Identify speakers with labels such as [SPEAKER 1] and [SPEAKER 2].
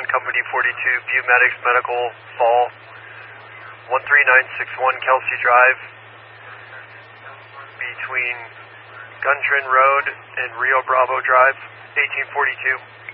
[SPEAKER 1] Company 42, Buemedics Medical Fall, 13961 Kelsey Drive, between Guntrin Road and Rio Bravo Drive, 1842.